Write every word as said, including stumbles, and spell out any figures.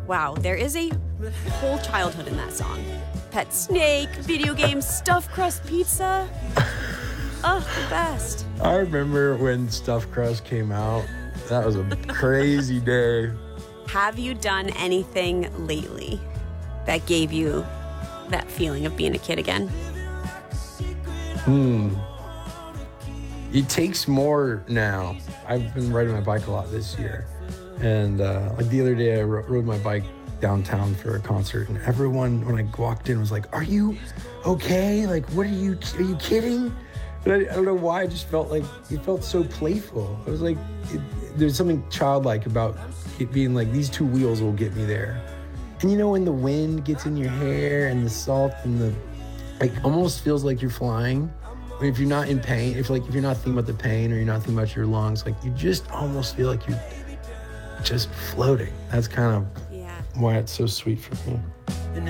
Wow, there is a whole childhood in that song. Pet snake, video games, stuffed crust pizza. Oh, the best. I remember when Stuffed Crust came out. That was a crazy day. Have you done anything lately that gave you that feeling of being a kid again? Hmm. It takes more now. I've been riding my bike a lot this year. And uh, like the other day, I ro- rode my bike downtown for a concert, and everyone, when I walked in, was like, "Are you okay? Like, what are you, are you kidding?" And I, I don't know why, I just felt like, it felt so playful. I was like, it, there's something childlike about it being like, these two wheels will get me there. And you know, when the wind gets in your hair and the salt and the, like, almost feels like you're flying. I mean, if you're not in pain, if like, if you're not thinking about the pain or you're not thinking about your lungs, like, you just almost feel like you're just floating. That's kind of Yeah. why it's so sweet for me.